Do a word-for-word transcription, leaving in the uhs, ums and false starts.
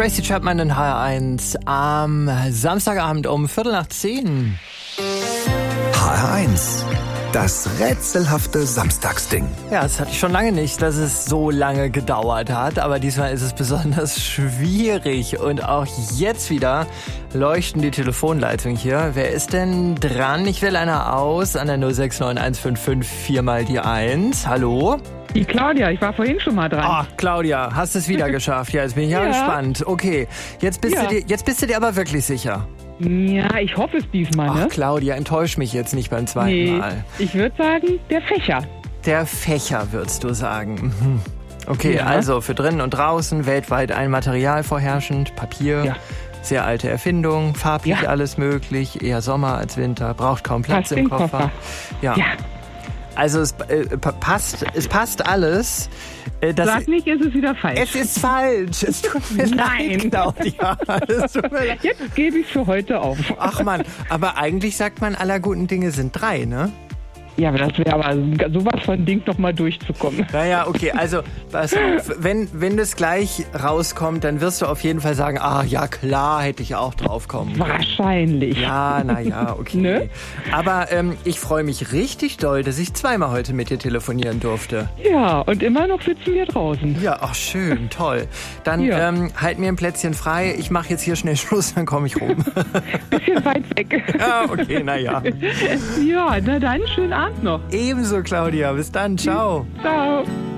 Tracy Chapman in H R eins am Samstagabend um Viertel nach zehn. H R eins. Das rätselhafte Samstagsding. Ja, das hatte ich schon lange nicht, dass es so lange gedauert hat. Aber diesmal ist es besonders schwierig. Und auch jetzt wieder leuchten die Telefonleitungen hier. Wer ist denn dran? Ich wähle einer aus an der null sechs neun eins fünf fünf vier mal die eins. Hallo? Die Claudia, ich war vorhin schon mal dran. Ah, Claudia, hast es wieder geschafft. Ja, jetzt bin ich ja, ja gespannt. Okay, jetzt bist, ja. du dir, jetzt bist du dir aber wirklich sicher. Ja, ich hoffe es diesmal, Ach, ne? Claudia, enttäusch mich jetzt nicht beim zweiten nee, Mal. Ich würde sagen, der Fächer. Der Fächer, würdest du sagen. Mhm. Okay, ja. Also für drinnen und draußen, weltweit ein Material vorherrschend, Papier. Ja. Sehr alte Erfindung, farblich ja. alles möglich, eher Sommer als Winter, braucht kaum Platz passt im Koffer. Koffer. Ja. ja. Also es äh, passt, es passt alles. Äh, das Sag nicht, es ist wieder falsch. Es ist falsch. Es tut mir Nein. leid, Claudia. Es tut mir leid. Jetzt gebe ich für heute auf. Ach Mann, aber eigentlich sagt man, aller guten Dinge sind drei, ne? Ja, aber das wäre aber sowas von Ding, noch mal durchzukommen. Naja, okay, also was, wenn, wenn das gleich rauskommt, dann wirst du auf jeden Fall sagen, ah ja klar, hätte ich auch drauf kommen können. Wahrscheinlich. Ja, naja, okay. Ne? Aber ähm, ich freue mich richtig doll, dass ich zweimal heute mit dir telefonieren durfte. Ja, und immer noch sitzen wir draußen. Ja, ach schön, toll. Dann ja. ähm, halt mir ein Plätzchen frei, ich mache jetzt hier schnell Schluss, dann komme ich rum. Bisschen weit weg. Ja, okay, naja. Ja, na dann, schönen Abend noch. Ebenso, Claudia. Bis dann. Ciao. Ciao.